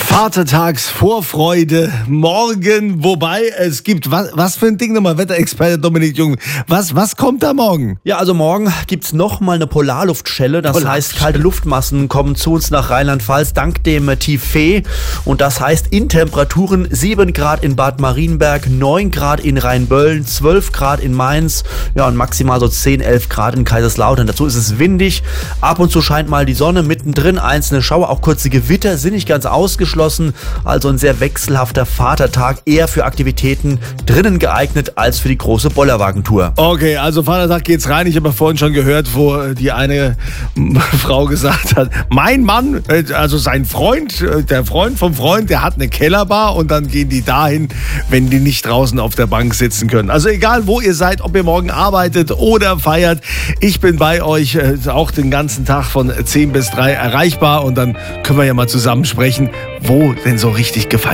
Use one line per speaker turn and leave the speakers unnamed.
Vatertagsvorfreude morgen, wobei es gibt, was für ein Ding nochmal, Wetterexperte Dominik Jung, was kommt da morgen?
Ja, also morgen gibt's nochmal eine Polarluftschelle, das heißt, kalte Luftmassen kommen zu uns nach Rheinland-Pfalz dank dem Tief Fee und das heißt in Temperaturen 7 Grad in Bad Marienberg, 9 Grad in Rheinböllen, 12 Grad in Mainz, ja und maximal so 10, 11 Grad in Kaiserslautern. Dazu ist es windig, ab und zu scheint mal die Sonne, mittendrin einzelne Schauer, auch kurze Gewitter sind nicht ganz ausgeschlossen, also ein sehr wechselhafter Vatertag, eher für Aktivitäten drinnen geeignet als für die große Bollerwagentour.
Okay, also Vatertag geht's rein. Ich habe vorhin schon gehört, wo die eine Frau gesagt hat, mein Mann, also sein Freund, der Freund vom Freund, der hat eine Kellerbar und dann gehen die dahin, wenn die nicht draußen auf der Bank sitzen können. Also egal, wo ihr seid, ob ihr morgen arbeitet oder feiert, ich bin bei euch auch den ganzen Tag von 10 bis 3 erreichbar und dann können wir ja mal zusammen sprechen, wo denn so richtig gefeiert